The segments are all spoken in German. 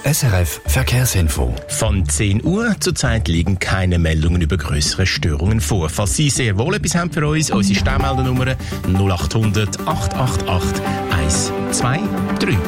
SRF Verkehrsinfo. Von 10 Uhr zurzeit liegen keine Meldungen über grössere Störungen vor. Falls Sie sehr wohl etwas haben für uns, unsere Sternmeldernummer 0800 888 123.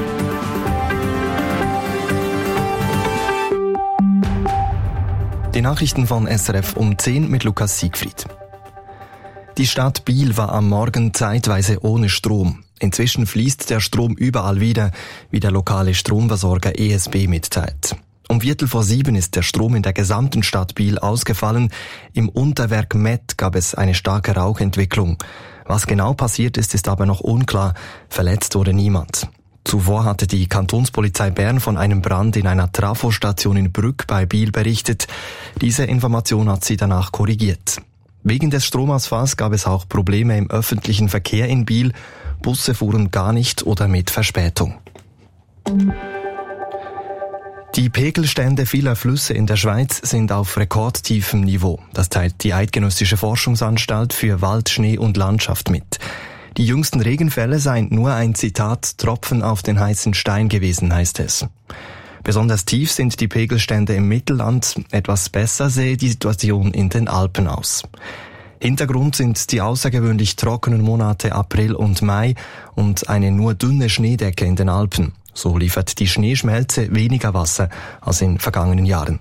Die Nachrichten von SRF um 10 mit Lukas Siegfried. Die Stadt Biel war am Morgen zeitweise ohne Strom. Inzwischen fließt der Strom überall wieder, wie der lokale Stromversorger ESB mitteilt. Um 6:15 ist der Strom in der gesamten Stadt Biel ausgefallen. Im Unterwerk Met gab es eine starke Rauchentwicklung. Was genau passiert ist aber noch unklar. Verletzt wurde niemand. Zuvor hatte die Kantonspolizei Bern von einem Brand in einer Trafostation in Brügg bei Biel berichtet. Diese Information hat sie danach korrigiert. Wegen des Stromausfalls gab es auch Probleme im öffentlichen Verkehr in Biel. Busse fuhren gar nicht oder mit Verspätung. Die Pegelstände vieler Flüsse in der Schweiz sind auf rekordtiefem Niveau. Das teilt die Eidgenössische Forschungsanstalt für Wald, Schnee und Landschaft mit. Die jüngsten Regenfälle seien nur ein, Zitat, Tropfen auf den heißen Stein gewesen, heißt es. Besonders tief sind die Pegelstände im Mittelland. Etwas besser sehe die Situation in den Alpen aus. Hintergrund sind die außergewöhnlich trockenen Monate April und Mai und eine nur dünne Schneedecke in den Alpen. So liefert die Schneeschmelze weniger Wasser als in vergangenen Jahren.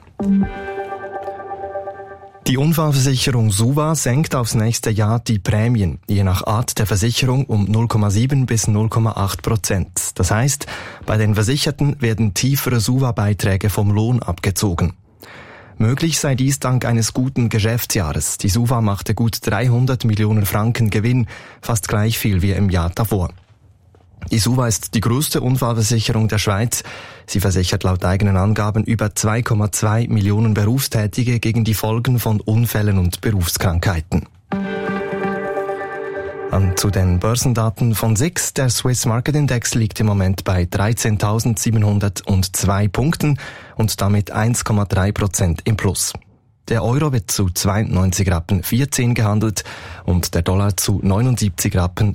Die Unfallversicherung SUVA senkt aufs nächste Jahr die Prämien, je nach Art der Versicherung um 0,7 bis 0,8%. Das heißt, bei den Versicherten werden tiefere SUVA-Beiträge vom Lohn abgezogen. Möglich sei dies dank eines guten Geschäftsjahres. Die SUVA machte gut 300 Millionen Franken Gewinn, fast gleich viel wie im Jahr davor. Die SUVA ist die größte Unfallversicherung der Schweiz. Sie versichert laut eigenen Angaben über 2,2 Millionen Berufstätige gegen die Folgen von Unfällen und Berufskrankheiten. Zu den Börsendaten von SIX. Der Swiss Market Index liegt im Moment bei 13.702 Punkten und damit 1,3% im Plus. Der Euro wird zu 92,14 Rappen gehandelt und der Dollar zu 79,64 Rappen.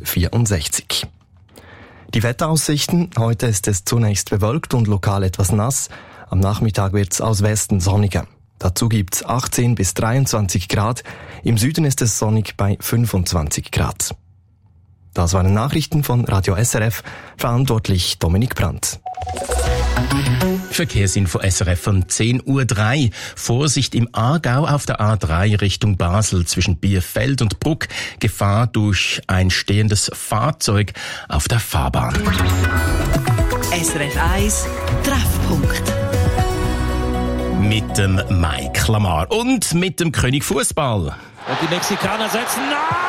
Die Wetteraussichten. Heute ist es zunächst bewölkt und lokal etwas nass. Am Nachmittag wird's aus Westen sonniger. Dazu gibt's 18 bis 23 Grad. Im Süden ist es sonnig bei 25 Grad. Das waren Nachrichten von Radio SRF, verantwortlich Dominik Brandt. Verkehrsinfo SRF von 10.03 Uhr. Vorsicht im Aargau auf der A3 Richtung Basel zwischen Bierfeld und Bruck. Gefahr durch ein stehendes Fahrzeug auf der Fahrbahn. SRF 1 Treffpunkt. Mit dem Mike Lamar und mit dem König Fußball. Und die Mexikaner setzen nach!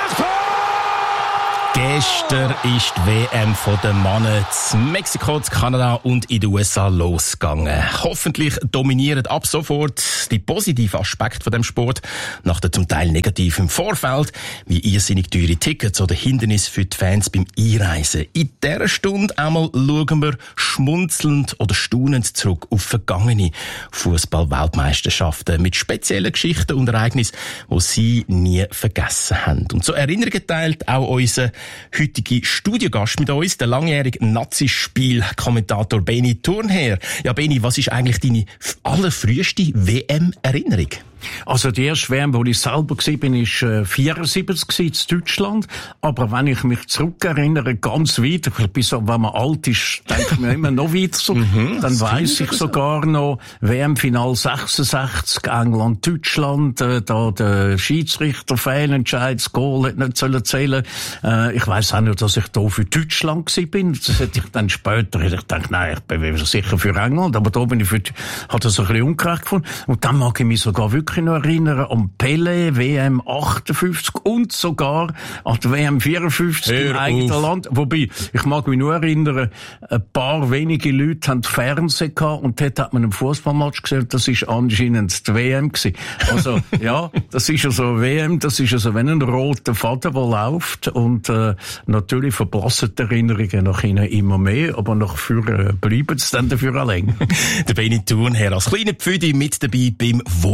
Gestern ist die WM von den Männern in Mexiko, in Kanada und in den USA losgegangen. Hoffentlich dominieren ab sofort die positiven Aspekte von dem Sport nach der zum Teil negativen im Vorfeld, wie irrsinnig teure Tickets oder Hindernisse für die Fans beim Einreisen. In dieser Stunde einmal schauen wir schmunzelnd oder staunend zurück auf vergangene Fußball-Weltmeisterschaften mit speziellen Geschichten und Ereignissen, die Sie nie vergessen haben. Und so Erinnerungen teilt auch unser heutige Studiogast mit uns, der langjährige Nazispiel-Kommentator Beni Thurnherr. Ja, Beni, was ist eigentlich deine allerfrüheste WM-Erinnerung? Also die erste WM, wo ich selber war, war 74 in Deutschland. Aber wenn ich mich zurückerinnere, ganz weit, wenn man alt ist, denke ich mir immer noch weiter so, dann weiss ich sogar noch WM-Final 66, England-Deutschland, da der Schiedsrichter Fehlentscheid, das Goal hätte nicht zählen sollen. Ich weiss auch nicht, dass ich da für Deutschland bin. Das hätte ich dann später, ich gedacht, nein, ich bin sicher für England, aber da bin ich hat das ein bisschen ungerecht gefunden. Und dann mag ich mich sogar wirklich noch erinnern an Pelé, WM 58 und sogar an die WM 54 im eigenen Land. Wobei, ich mag mich nur erinnern, ein paar wenige Leute haben Fernsehen gehabt und dort hat man einen Fußballmatch gesehen, das ist anscheinend die WM gewesen. Also, ja, das ist also WM, das ist also wenn ein roter Faden, der läuft und natürlich verblassen die Erinnerungen nach ihnen immer mehr, aber nach vorne bleiben sie dann dafür allein. Der Beni Thurnherr als kleiner Pfüdi mit dabei beim Wunder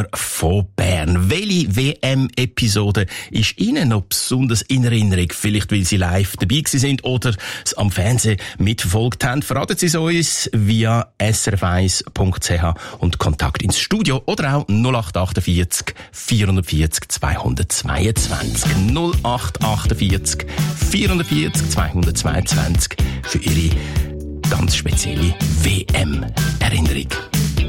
von Bern. Welche WM-Episode ist Ihnen noch besonders in Erinnerung? Vielleicht, weil Sie live dabei sind oder es am Fernsehen mitverfolgt haben. Verraten Sie es uns via srf1.ch und Kontakt ins Studio oder auch 0848 440 222. 0848 440 222 für Ihre ganz spezielle WM-Erinnerung.